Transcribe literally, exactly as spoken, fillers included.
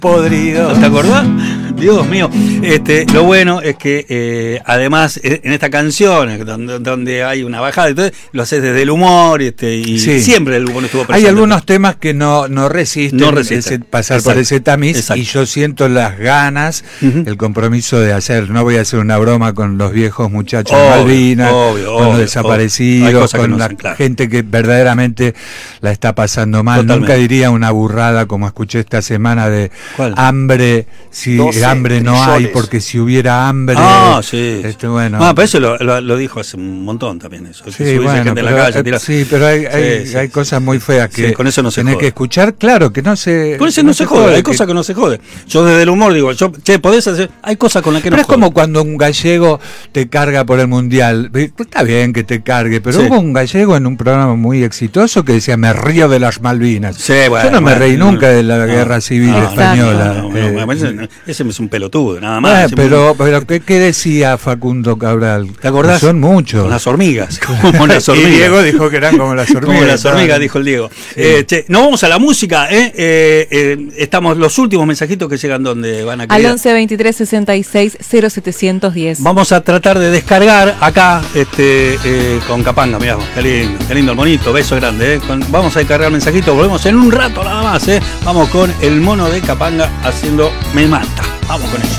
podrido. ¿Te acordás? Dios mío. Este, lo bueno es que eh, además en esta canción donde, donde hay una bajada, entonces lo haces desde el humor este, y sí. Siempre el humor estuvo presente. Hay algunos temas que no, no resisten, no resisten. Ese, pasar Exacto. por ese tamiz. Exacto. Y yo siento las ganas, uh-huh. el compromiso de hacer, no voy a hacer una broma con los viejos muchachos de Malvinas, obvio, con obvio, los desaparecidos, con no la son, claro. gente que verdaderamente la está pasando mal. Totalmente. Nunca diría una burrada como escuché esta semana de ¿cuál? Hambre, si doce hambre no hay, porque si hubiera hambre. Ah, sí. Este, bueno. Ah, pero eso lo, lo, lo dijo hace un montón también. Eso. Sí, bueno, gente pero, en la calle, tira... sí, pero hay, hay, sí, sí, hay sí, cosas muy feas que sí, con eso no se tenés jode. que escuchar. Claro, que no se. Con eso no, no se jode, jode hay que... cosas que no se jode. Yo desde el humor digo, yo, che, podés hacer. Hay cosas con las que pero no es jode. Como cuando un gallego te carga por el mundial. Está bien que te cargue, pero sí. Hubo un gallego en un programa muy exitoso que decía: me río de las Malvinas. Sí, bueno, yo no me bueno, reí no, nunca de la no, guerra civil no, española. No, no, eh, no, no, ese, ese es un pelotudo, nada más. Eh, pero, pero ¿qué, ¿qué decía Facundo Cabral? ¿Te acordás? Que son muchos. Con las hormigas. Como las hormigas. Y Diego dijo que eran como las hormigas. Como las hormigas, dijo el Diego. Sí. Eh, che, nos vamos a la música. ¿eh? Eh, eh, estamos los últimos mensajitos que llegan donde van a quedar. Al once veintitrés sesenta y seis cero setecientos diez. Vamos a tratar de descargar acá este eh, con Capanga. Mirá, qué lindo, qué lindo el monito. Beso grande. ¿eh? Con, vamos a descargar mensajitos. Volvemos en un rato nada más. ¿eh? Vamos con el mono de Capanga haciendo Me Mata. Vamos con eso.